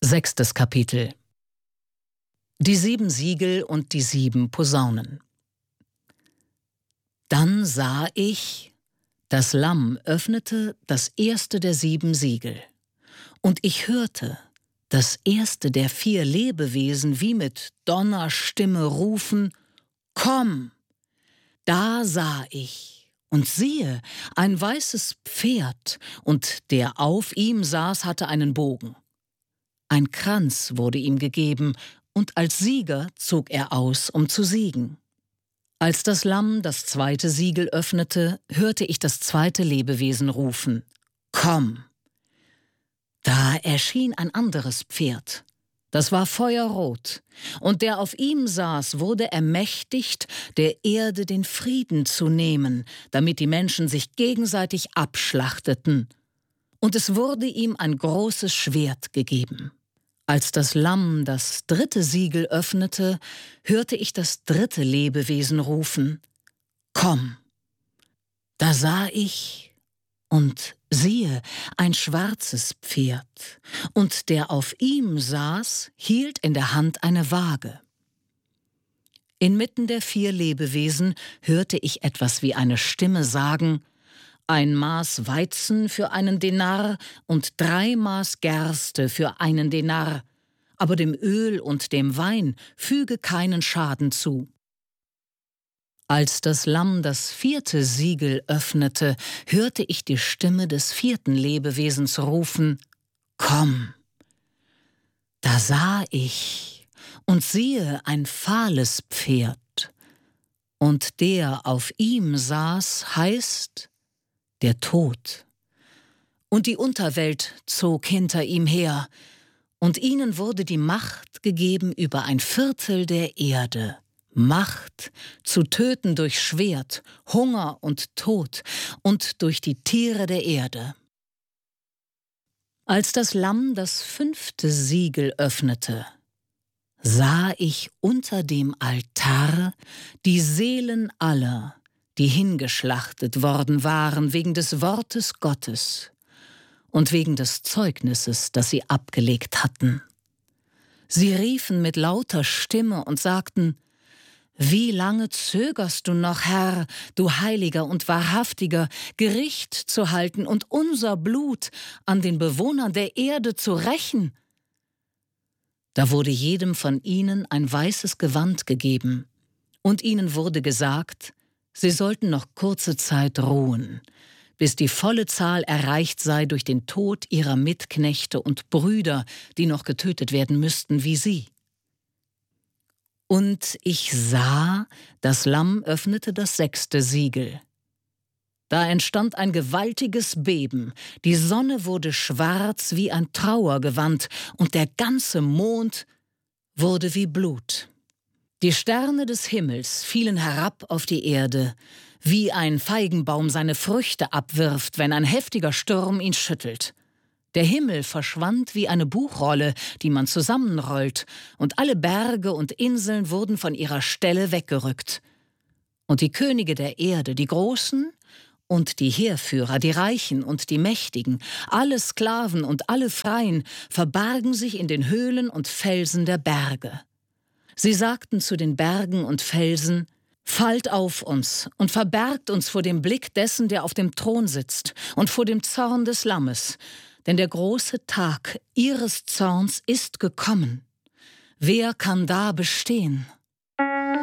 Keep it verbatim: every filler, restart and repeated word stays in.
Sechstes Kapitel. Die sieben Siegel und die sieben Posaunen. Dann sah ich, das Lamm öffnete das erste der sieben Siegel, und ich hörte das erste der vier Lebewesen wie mit Donnerstimme rufen: »Komm!« Da sah ich, und siehe, ein weißes Pferd, und der auf ihm saß, hatte einen Bogen. Ein Kranz wurde ihm gegeben, und als Sieger zog er aus, um zu siegen. Als das Lamm das zweite Siegel öffnete, hörte ich das zweite Lebewesen rufen: »Komm!« Da erschien ein anderes Pferd. Das war feuerrot, und der auf ihm saß, wurde ermächtigt, der Erde den Frieden zu nehmen, damit die Menschen sich gegenseitig abschlachteten. Und es wurde ihm ein großes Schwert gegeben. Als das Lamm das dritte Siegel öffnete, hörte ich das dritte Lebewesen rufen: »Komm!« Da sah ich, und siehe, ein schwarzes Pferd, und der auf ihm saß, hielt in der Hand eine Waage. Inmitten der vier Lebewesen hörte ich etwas wie eine Stimme sagen: »Ein Maß Weizen für einen Denar und drei Maß Gerste für einen Denar, aber dem Öl und dem Wein füge keinen Schaden zu.« Als das Lamm das vierte Siegel öffnete, hörte ich die Stimme des vierten Lebewesens rufen: »Komm!« Da sah ich, und siehe, ein fahles Pferd, und der auf ihm saß, heißt der Tod. Und die Unterwelt zog hinter ihm her, und ihnen wurde die Macht gegeben über ein Viertel der Erde, Macht zu töten durch Schwert, Hunger und Tod und durch die Tiere der Erde. Als das Lamm das fünfte Siegel öffnete, sah ich unter dem Altar die Seelen aller, die hingeschlachtet worden waren wegen des Wortes Gottes und wegen des Zeugnisses, das sie abgelegt hatten. Sie riefen mit lauter Stimme und sagten: »Wie lange zögerst du noch, Herr, du Heiliger und Wahrhaftiger, Gericht zu halten und unser Blut an den Bewohnern der Erde zu rächen?« Da wurde jedem von ihnen ein weißes Gewand gegeben, und ihnen wurde gesagt, sie sollten noch kurze Zeit ruhen, bis die volle Zahl erreicht sei durch den Tod ihrer Mitknechte und Brüder, die noch getötet werden müssten wie sie. Und ich sah, das Lamm öffnete das sechste Siegel. Da entstand ein gewaltiges Beben, die Sonne wurde schwarz wie ein Trauergewand, und der ganze Mond wurde wie Blut. Die Sterne des Himmels fielen herab auf die Erde, wie ein Feigenbaum seine Früchte abwirft, wenn ein heftiger Sturm ihn schüttelt. Der Himmel verschwand wie eine Buchrolle, die man zusammenrollt, und alle Berge und Inseln wurden von ihrer Stelle weggerückt. Und die Könige der Erde, die Großen und die Heerführer, die Reichen und die Mächtigen, alle Sklaven und alle Freien, verbargen sich in den Höhlen und Felsen der Berge. Sie sagten zu den Bergen und Felsen: »Fallt auf uns und verbergt uns vor dem Blick dessen, der auf dem Thron sitzt, und vor dem Zorn des Lammes, denn der große Tag ihres Zorns ist gekommen. Wer kann da bestehen?«